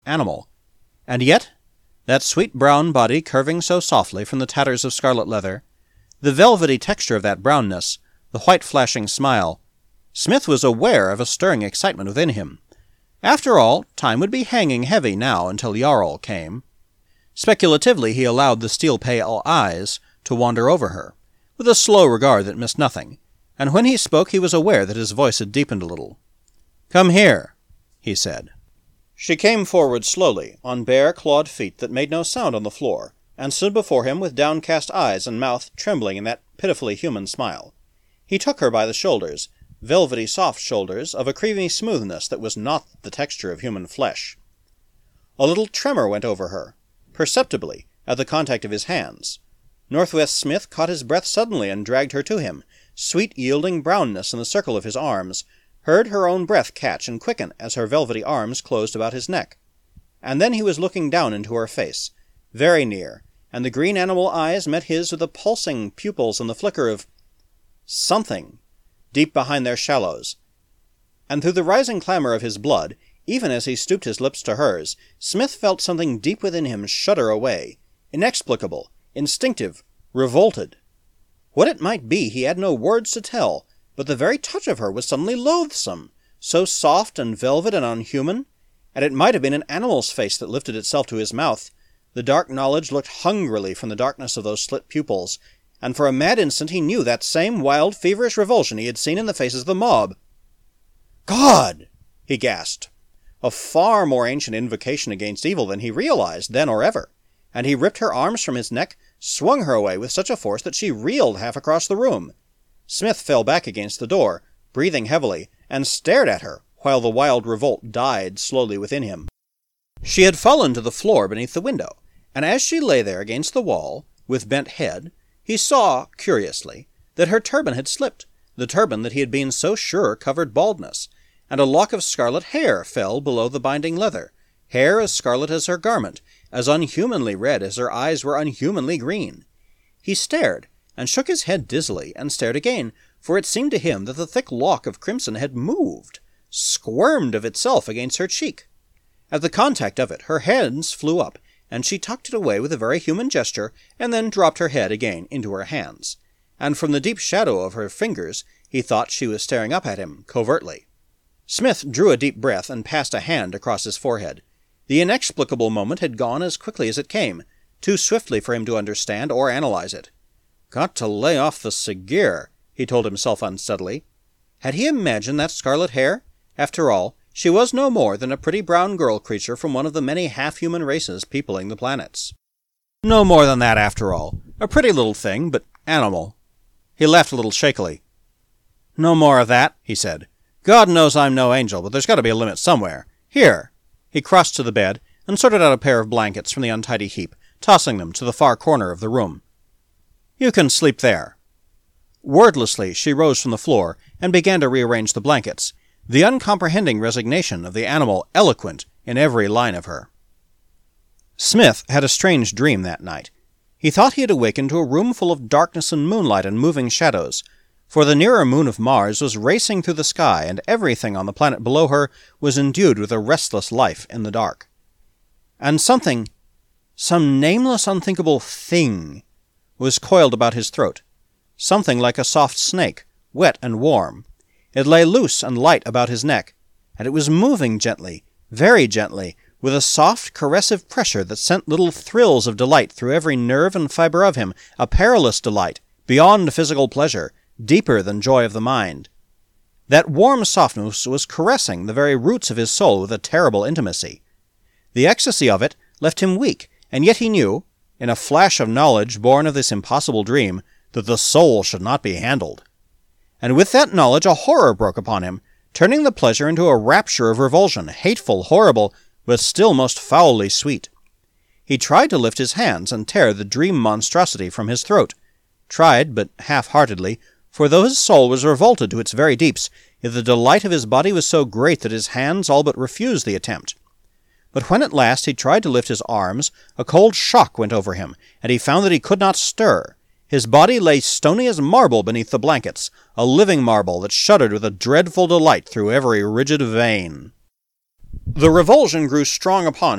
animal. And yet, that sweet brown body curving so softly from the tatters of scarlet leather, the velvety texture of that brownness, the white flashing smile, Smith was aware of a stirring excitement within him. After all, time would be hanging heavy now until Jarl came. Speculatively he allowed the steel-pale eyes to wander over her, with a slow regard that missed nothing, and when he spoke he was aware that his voice had deepened a little. "Come here," he said. She came forward slowly, on bare, clawed feet that made no sound on the floor, and stood before him with downcast eyes and mouth trembling in that pitifully human smile. He took her by the shoulders, velvety soft shoulders of a creamy smoothness that was not the texture of human flesh. A little tremor went over her, perceptibly, at the contact of his hands. Northwest Smith caught his breath suddenly and dragged her to him, sweet yielding brownness in the circle of his arms, heard her own breath catch and quicken as her velvety arms closed about his neck. And then he was looking down into her face, very near, and the green animal eyes met his with the pulsing pupils and the flicker of something deep behind their shallows. And through the rising clamor of his blood, even as he stooped his lips to hers, Smith felt something deep within him shudder away, inexplicable, instinctive, revolted. What it might be he had no words to tell, but the very touch of her was suddenly loathsome, so soft and velvet and unhuman, and it might have been an animal's face that lifted itself to his mouth. The dark knowledge looked hungrily from the darkness of those slit pupils, and for a mad instant he knew that same wild, feverish revulsion he had seen in the faces of the mob. "God!" he gasped. A far more ancient invocation against evil than he realized, then or ever, and he ripped her arms from his neck, swung her away with such a force that she reeled half across the room. Smith fell back against the door, breathing heavily, and stared at her, while the wild revolt died slowly within him. She had fallen to the floor beneath the window, and as she lay there against the wall, with bent head, he saw, curiously, that her turban had slipped, the turban that he had been so sure covered baldness, and a lock of scarlet hair fell below the binding leather, hair as scarlet as her garment, as unhumanly red as her eyes were unhumanly green. He stared, and shook his head dizzily, and stared again, for it seemed to him that the thick lock of crimson had moved, squirmed of itself against her cheek. At the contact of it, her hands flew up, and she tucked it away with a very human gesture, and then dropped her head again into her hands. And from the deep shadow of her fingers, he thought she was staring up at him, covertly. Smith drew a deep breath and passed a hand across his forehead. The inexplicable moment had gone as quickly as it came, too swiftly for him to understand or analyze it. "Got to lay off the cigar," he told himself unsteadily. Had he imagined that scarlet hair? After all, she was no more than a pretty brown girl creature from one of the many half-human races peopling the planets. No more than that, after all. A pretty little thing, but animal. He laughed a little shakily. "No more of that," he said. "God knows I'm no angel, but there's got to be a limit somewhere. Here." He crossed to the bed and sorted out a pair of blankets from the untidy heap, tossing them to the far corner of the room. "You can sleep there." Wordlessly, she rose from the floor and began to rearrange the blankets, the uncomprehending resignation of the animal eloquent in every line of her. Smith had a strange dream that night. He thought he had awakened to a room full of darkness and moonlight and moving shadows, for the nearer moon of Mars was racing through the sky, and everything on the planet below her was endued with a restless life in the dark. And something, some nameless unthinkable thing, was coiled about his throat, something like a soft snake, wet and warm. It lay loose and light about his neck, and it was moving gently, very gently, with a soft, caressive pressure that sent little thrills of delight through every nerve and fiber of him, a perilous delight, beyond physical pleasure, deeper than joy of the mind. That warm softness was caressing the very roots of his soul with a terrible intimacy. The ecstasy of it left him weak, and yet he knew, in a flash of knowledge born of this impossible dream, that the soul should not be handled. And with that knowledge a horror broke upon him, turning the pleasure into a rapture of revulsion, hateful, horrible, but still most foully sweet. He tried to lift his hands and tear the dream monstrosity from his throat. Tried, but half-heartedly, for though his soul was revolted to its very deeps, yet the delight of his body was so great that his hands all but refused the attempt. But when at last he tried to lift his arms, a cold shock went over him, and he found that he could not stir. His body lay stony as marble beneath the blankets, a living marble that shuddered with a dreadful delight through every rigid vein. The revulsion grew strong upon